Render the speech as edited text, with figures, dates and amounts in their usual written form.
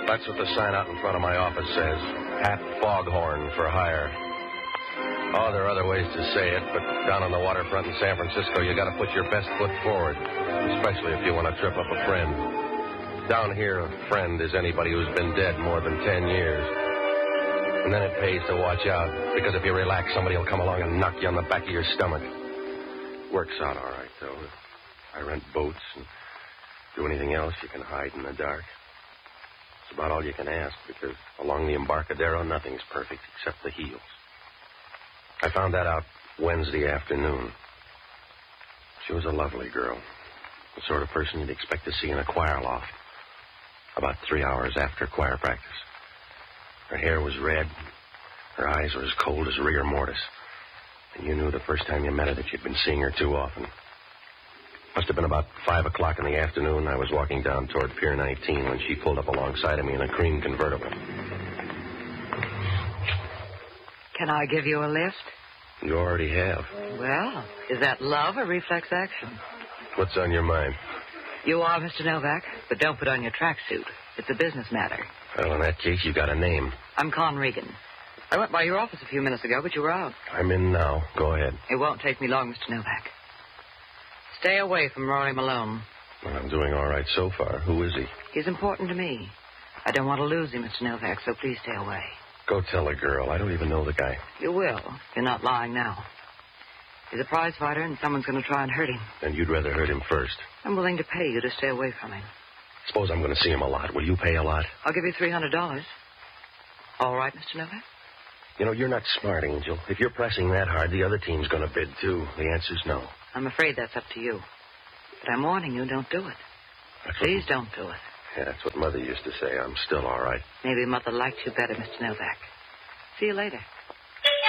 That's what the sign out in front of my office says. Pat Foghorn for hire. Oh, there are other ways to say it, but down on the waterfront in San Francisco, you got to put your best foot forward, especially if you want to trip up a friend. Down here, a friend is anybody who's been dead more than 10 years. And then it pays to watch out, because if you relax, somebody will come along and knock you on the back of your stomach. Works out all right, though. I rent boats and do anything else you can hide in the dark. It's about all you can ask, because along the Embarcadero, nothing's perfect except the heels. I found that out Wednesday afternoon. She was a lovely girl, the sort of person you'd expect to see in a choir loft, about 3 hours after choir practice. Her hair was red, her eyes were as cold as rigor mortis, and you knew the first time you met her that you'd been seeing her too often. Must have been about 5 o'clock in the afternoon. I was walking down toward Pier 19 when she pulled up alongside of me in a cream convertible. Can I give you a lift? You already have. Well, is that love or reflex action? What's on your mind? You are Mr. Novak, but don't put on your tracksuit. It's a business matter. Well, in that case, you got a name. I'm Con Regan. I went by your office a few minutes ago, but you were out. I'm in now. Go ahead. It won't take me long, Mr. Novak. Stay away from Rory Malone. Well, I'm doing all right so far. Who is he? He's important to me. I don't want to lose him, Mr. Novak, so please stay away. Go tell a girl. I don't even know the guy. You will. You're not lying now. He's a prize fighter, and someone's going to try and hurt him. And you'd rather hurt him first. I'm willing to pay you to stay away from him. Suppose I'm going to see him a lot. Will you pay a lot? I'll give you $300. All right, Mr. Novak? You know, you're not smart, Angel. If you're pressing that hard, the other team's going to bid, too. The answer's no. I'm afraid that's up to you. But I'm warning you, don't do it. Please don't do it. Yeah, that's what Mother used to say. I'm still all right. Maybe Mother liked you better, Mr. Novak. See you later.